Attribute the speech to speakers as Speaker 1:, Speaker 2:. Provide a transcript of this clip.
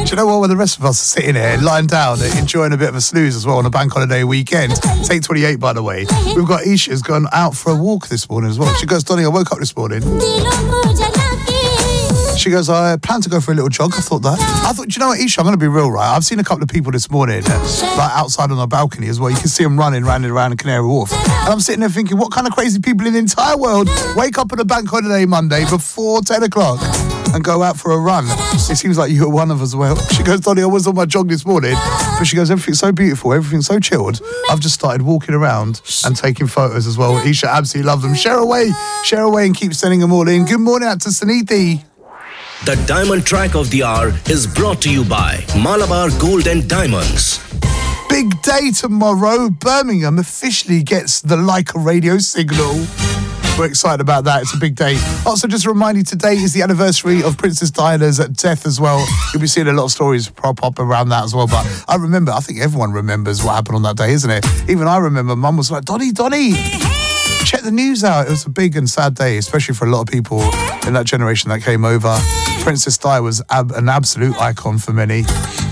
Speaker 1: Do you know what? When the rest of us are sitting here, lying down, enjoying a bit of a snooze as well on a bank holiday weekend. It's 8:28, by the way. We've got Isha's gone out for a walk this morning as well. She goes, Donny, I woke up this morning. She goes, I plan to go for a little jog. I thought, do you know what, Isha, I'm going to be real, right? I've seen a couple of people this morning, like outside on the balcony as well. You can see them running around Canary Wharf. And I'm sitting there thinking, what kind of crazy people in the entire world wake up on a bank holiday Monday before 10 o'clock and go out for a run? It seems like you're one of us as well. She goes, Donny, I was on my jog this morning. But she goes, everything's so beautiful, everything's so chilled. I've just started walking around and taking photos as well. Isha absolutely loves them. Share away and keep sending them all in. Good morning out to Suniti.
Speaker 2: The Diamond Track of the Hour is brought to you by Malabar Gold and Diamonds.
Speaker 1: Big day tomorrow. Birmingham officially gets the Leica radio signal. We're excited about that. It's a big day. Also, just a reminder, today is the anniversary of Princess Diana's death as well. You'll be seeing a lot of stories pop up around that as well. But I think everyone remembers what happened on that day, isn't it? Even I remember Mum was like, Donny, check the news out. It was a big and sad day, especially for a lot of people in that generation that came over. Princess Di was an absolute icon for many.